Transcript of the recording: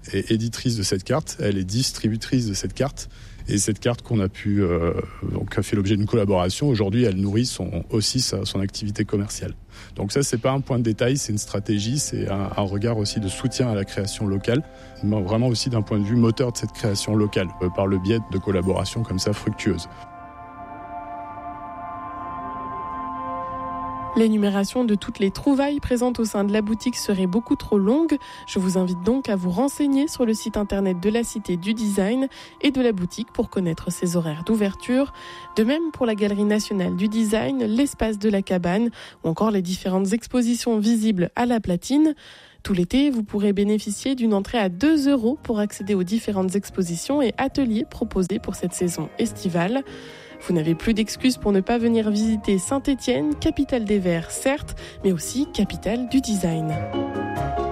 est éditrice de cette carte, elle est distributrice de cette carte. Et cette carte qu'on a a fait l'objet d'une collaboration, aujourd'hui, elle nourrit son activité commerciale. Donc ça, c'est pas un point de détail, c'est une stratégie, c'est un regard aussi de soutien à la création locale, mais vraiment aussi d'un point de vue moteur de cette création locale, par le biais de collaborations comme ça fructueuses. L'énumération de toutes les trouvailles présentes au sein de la boutique serait beaucoup trop longue. Je vous invite donc à vous renseigner sur le site internet de la Cité du Design et de la boutique pour connaître ses horaires d'ouverture. De même pour la Galerie nationale du design, l'espace de la cabane ou encore les différentes expositions visibles à la Platine. Tout l'été, vous pourrez bénéficier d'une entrée à 2 € pour accéder aux différentes expositions et ateliers proposés pour cette saison estivale. Vous n'avez plus d'excuses pour ne pas venir visiter Saint-Étienne, capitale des Verts certes, mais aussi capitale du design.